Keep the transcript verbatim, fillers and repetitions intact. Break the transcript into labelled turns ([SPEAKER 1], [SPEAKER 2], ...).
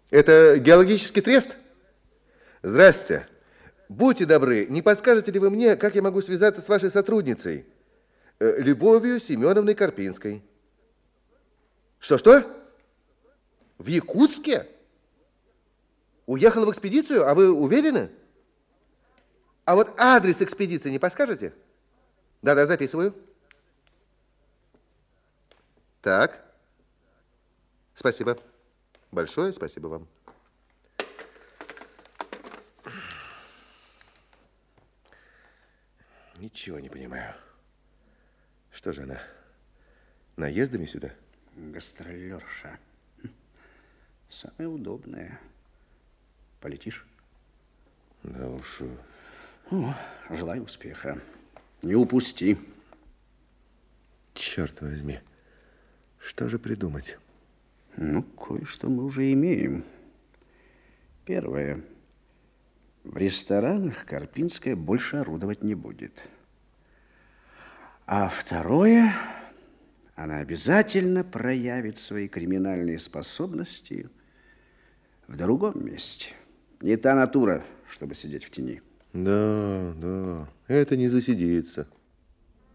[SPEAKER 1] Это геологический трест? Здрасте. Будьте добры, не подскажете ли вы мне, как я могу связаться с вашей сотрудницей, э, Любовью Семеновной Карпинской? Что-что? В Якутске? Уехала в экспедицию? А вы уверены? А вот адрес экспедиции не подскажете? Да-да, записываю. Так. Спасибо. Большое спасибо вам. Ничего не понимаю. Что же она, наездами сюда?
[SPEAKER 2] Гастролерша. Самое удобное. Полетишь?
[SPEAKER 1] Да уж.
[SPEAKER 2] О, желаю успеха. Не упусти.
[SPEAKER 1] Черт возьми. Что же придумать?
[SPEAKER 2] Ну, кое-что мы уже имеем. Первое. В ресторанах Карпинская больше орудовать не будет. А второе. Она обязательно проявит свои криминальные способности в другом месте. Не та натура, чтобы сидеть в тени.
[SPEAKER 1] Да, да. Это не засидится.